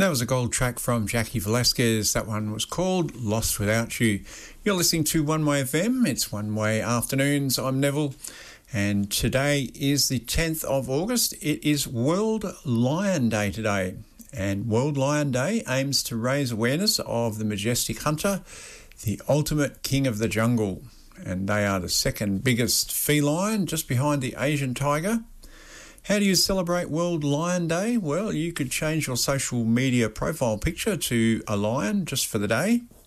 That was a gold track from Jackie Velasquez. That one was called Lost Without You. You're listening to One Way FM. It's One Way Afternoons. I'm Neville. And today is the 10th of August. It is World Lion Day today. And World Lion Day aims to raise awareness of the majestic hunter, the ultimate king of the jungle. And they are the second biggest feline, just behind the Asian tiger. How do you celebrate World Lion Day? Well, you could change your social media profile picture to a lion just for the day.